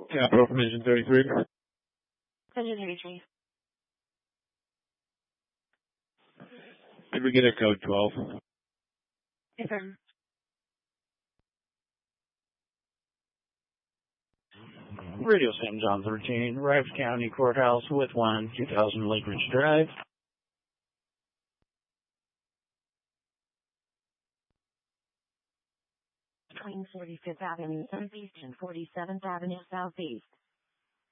Capital from Engine 33. Engine 33. Did we get a code 12? Confirm. Radio Sam John 13, Rives County Courthouse with 2000 Lake Ridge Drive. Between 45th Avenue Southeast and 47th Avenue Southeast.